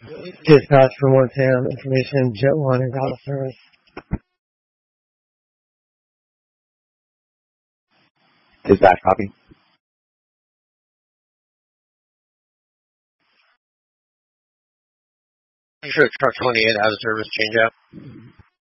Dispatch for Montana information, Jet 1 is out of service. Dispatch, copy. Sure, truck 28 out of service, change out.